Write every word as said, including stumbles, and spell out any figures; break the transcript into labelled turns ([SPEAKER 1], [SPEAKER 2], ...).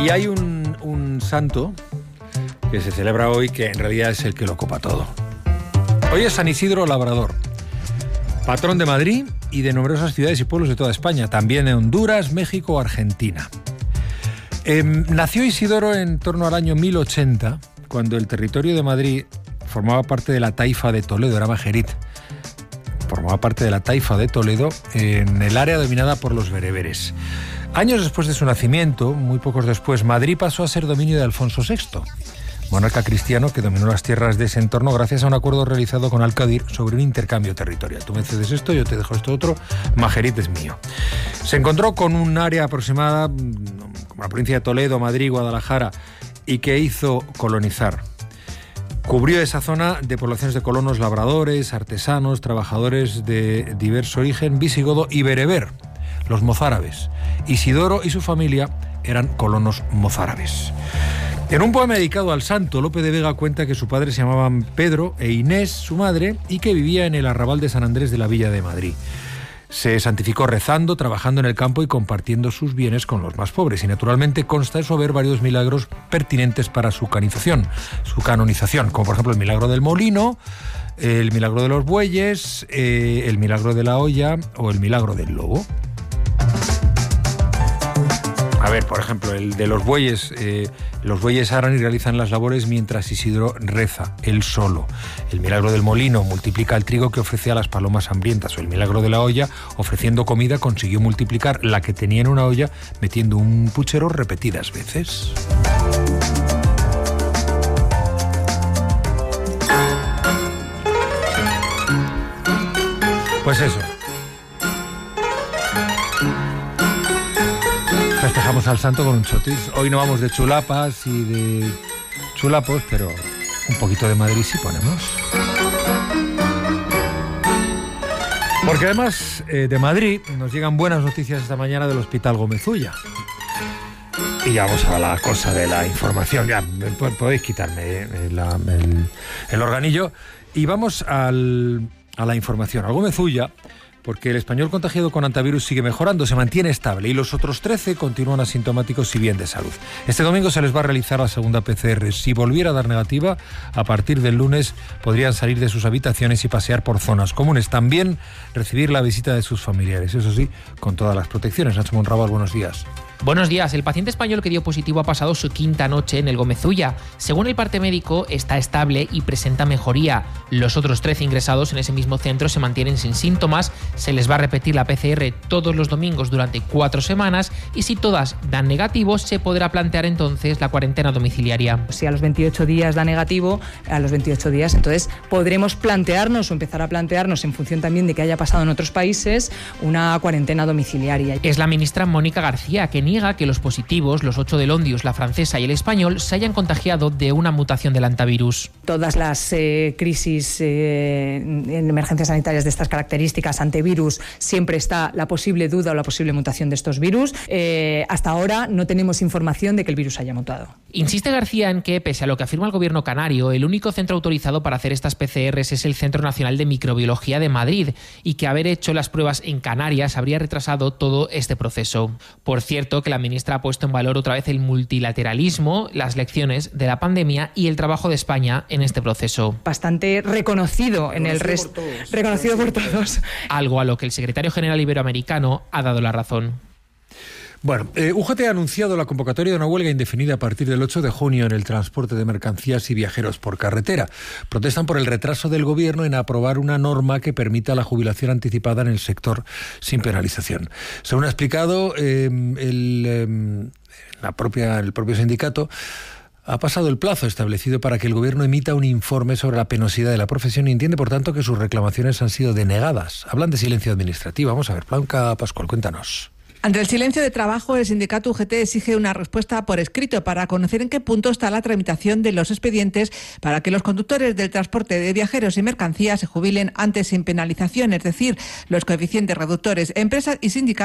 [SPEAKER 1] Y hay un, un santo que se celebra hoy que en realidad es el que lo copa todo. Hoy es San Isidro Labrador, patrón de Madrid y de numerosas ciudades y pueblos de toda España, también en Honduras, México, Argentina. Eh, nació Isidoro en torno al año mil ochenta, cuando el territorio de Madrid formaba parte de la taifa de Toledo, era Majerit. Formaba parte de la taifa de Toledo en el área dominada por los bereberes. Años después de su nacimiento, muy pocos después, Madrid pasó a ser dominio de Alfonso sexto, monarca cristiano que dominó las tierras de ese entorno gracias a un acuerdo realizado con Al-Qadir sobre un intercambio territorial. Tú me cedes esto, yo te dejo esto otro, Majerit es mío. Se encontró con un área aproximada como la provincia de Toledo, Madrid, Guadalajara, y que hizo colonizar. Cubrió esa zona de poblaciones de colonos labradores, artesanos, trabajadores de diverso origen, visigodo y bereber, los mozárabes. Isidoro y su familia eran colonos mozárabes. En un poema dedicado al santo, Lope de Vega cuenta que su padre se llamaban Pedro e Inés, su madre, y que vivía en el arrabal de San Andrés de la Villa de Madrid. Se santificó rezando, trabajando en el campo y compartiendo sus bienes con los más pobres. Y naturalmente consta de su haber varios milagros pertinentes para su canonización, su canonización, como por ejemplo el milagro del molino, el milagro de los bueyes, eh, el milagro de la olla o el milagro del lobo. A ver, por ejemplo, el de los bueyes. Eh, los bueyes aran y realizan las labores mientras Isidro reza, él solo. El milagro del molino multiplica el trigo que ofrece a las palomas hambrientas. O el milagro de la olla, ofreciendo comida, consiguió multiplicar la que tenía en una olla metiendo un puchero repetidas veces. Pues eso. Festejamos al santo con un chotis. Hoy no vamos de chulapas y de chulapos, pero un poquito de Madrid sí ponemos. Porque además eh, de Madrid nos llegan buenas noticias esta mañana del Hospital Gómez Ulla. Y ya vamos a la cosa de la información. Ya podéis quitarme la, el, el organillo. Y vamos al, a la información. Al Gómez Ulla, porque el español contagiado con antivirus sigue mejorando, se mantiene estable y los otros trece continúan asintomáticos y bien de salud. Este domingo se les va a realizar la segunda P C R. Si volviera a dar negativa, a partir del lunes podrían salir de sus habitaciones y pasear por zonas comunes. También recibir la visita de sus familiares, eso sí, con todas las protecciones. Nacho Monrabal, buenos días.
[SPEAKER 2] Buenos días. El paciente español que dio positivo ha pasado su quinta noche en el Gómez Ulla. Según el parte médico, está estable y presenta mejoría. Los otros trece ingresados en ese mismo centro se mantienen sin síntomas. Se les va a repetir la P C R todos los domingos durante cuatro semanas y si todas dan negativo, se podrá plantear entonces la cuarentena domiciliaria.
[SPEAKER 3] Si a los veintiocho días da negativo, a los veintiocho días entonces podremos plantearnos o empezar a plantearnos, en función también de qué haya pasado en otros países, una cuarentena domiciliaria.
[SPEAKER 2] Es la ministra Mónica García que niega que los positivos, los ocho del Ondius, la francesa y el español, se hayan contagiado de una mutación del antivirus.
[SPEAKER 3] Todas las eh, crisis eh, en emergencias sanitarias de estas características, antivirus, siempre está la posible duda o la posible mutación de estos virus. Eh, hasta ahora no tenemos información de que el virus haya mutado.
[SPEAKER 2] Insiste García en que, pese a lo que afirma el gobierno canario, el único centro autorizado para hacer estas P C Rs es el Centro Nacional de Microbiología de Madrid y que haber hecho las pruebas en Canarias habría retrasado todo este proceso. Por cierto, que la ministra ha puesto en valor otra vez el multilateralismo, las lecciones de la pandemia y el trabajo de España en este proceso.
[SPEAKER 3] Bastante reconocido en el resto, reconocido por todos.
[SPEAKER 2] Algo a lo que el secretario general iberoamericano ha dado la razón.
[SPEAKER 1] Bueno, eh, U G T ha anunciado la convocatoria de una huelga indefinida a partir del ocho de junio en el transporte de mercancías y viajeros por carretera. Protestan por el retraso del gobierno en aprobar una norma que permita la jubilación anticipada en el sector sin penalización. Según ha explicado eh, el, eh, la propia, el propio sindicato, ha pasado el plazo establecido para que el gobierno emita un informe sobre la penosidad de la profesión y entiende, por tanto, que sus reclamaciones han sido denegadas. Hablan de silencio administrativo. Vamos a ver, Blanca Pascual, cuéntanos.
[SPEAKER 4] Ante el silencio de trabajo, el sindicato U G T exige una respuesta por escrito para conocer en qué punto está la tramitación de los expedientes para que los conductores del transporte de viajeros y mercancías se jubilen antes sin penalización, es decir, los coeficientes reductores. Empresas y sindicatos